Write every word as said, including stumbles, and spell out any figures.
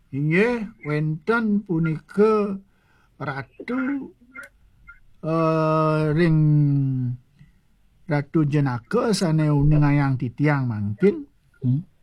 Inggih, wonten punika ratu eh, ring Ratu Jenaka sane ngayang titiang mangkin. Hmm?